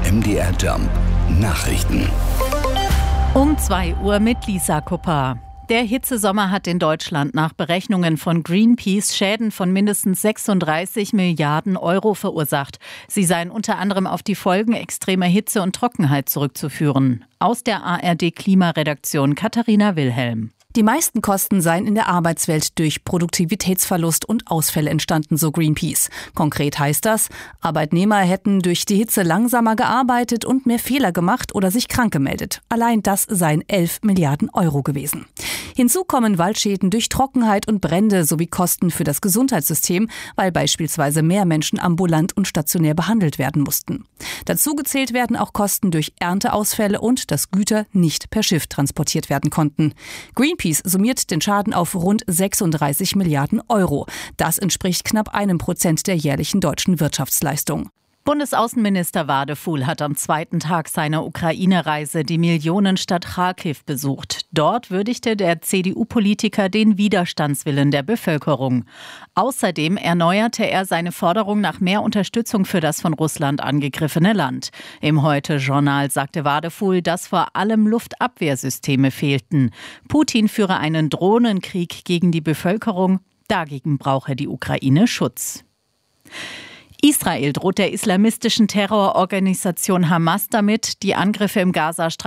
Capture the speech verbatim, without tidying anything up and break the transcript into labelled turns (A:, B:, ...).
A: M D R Jump Nachrichten.
B: Um zwei Uhr mit Lisa Kupper. Der Hitzesommer hat in Deutschland nach Berechnungen von Greenpeace Schäden von mindestens sechsunddreißig Milliarden Euro verursacht. Sie seien unter anderem auf die Folgen extremer Hitze und Trockenheit zurückzuführen. Aus der A R D-Klimaredaktion Katharina Wilhelm.
C: Die meisten Kosten seien in der Arbeitswelt durch Produktivitätsverlust und Ausfälle entstanden, so Greenpeace. Konkret heißt das, Arbeitnehmer hätten durch die Hitze langsamer gearbeitet und mehr Fehler gemacht oder sich krank gemeldet. Allein das seien elf Milliarden Euro gewesen. Hinzu kommen Waldschäden durch Trockenheit und Brände sowie Kosten für das Gesundheitssystem, weil beispielsweise mehr Menschen ambulant und stationär behandelt werden mussten. Dazu gezählt werden auch Kosten durch Ernteausfälle und dass Güter nicht per Schiff transportiert werden konnten. Greenpeace summiert den Schaden auf rund sechsunddreißig Milliarden Euro. Das entspricht knapp einem Prozent der jährlichen deutschen Wirtschaftsleistung.
B: Bundesaußenminister Wadefuhl hat am zweiten Tag seiner Ukraine-Reise die Millionenstadt Charkiw besucht. Dort würdigte der C D U-Politiker den Widerstandswillen der Bevölkerung. Außerdem erneuerte er seine Forderung nach mehr Unterstützung für das von Russland angegriffene Land. Im Heute-Journal sagte Wadefuhl, dass vor allem Luftabwehrsysteme fehlten. Putin führe einen Drohnenkrieg gegen die Bevölkerung. Dagegen brauche die Ukraine Schutz. Israel droht der islamistischen Terrororganisation Hamas damit, die Angriffe im Gazastreifen